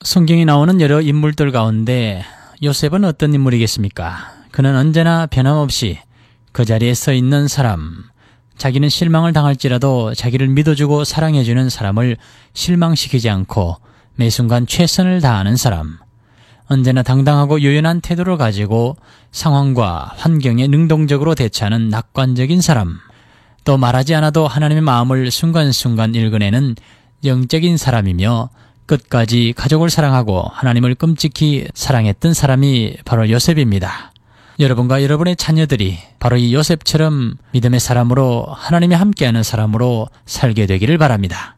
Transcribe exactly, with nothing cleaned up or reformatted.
성경에 나오는 여러 인물들 가운데 요셉은 어떤 인물이겠습니까? 그는 언제나 변함없이 그 자리에 서 있는 사람, 자기는 실망을 당할지라도 자기를 믿어주고 사랑해주는 사람을 실망시키지 않고 매 순간 최선을 다하는 사람, 언제나 당당하고 유연한 태도를 가지고 상황과 환경에 능동적으로 대처하는 낙관적인 사람, 또 말하지 않아도 하나님의 마음을 순간순간 읽어내는 영적인 사람이며 끝까지 가족을 사랑하고 하나님을 끔찍히 사랑했던 사람이 바로 요셉입니다. 여러분과 여러분의 자녀들이 바로 이 요셉처럼 믿음의 사람으로 하나님이 함께하는 사람으로 살게 되기를 바랍니다.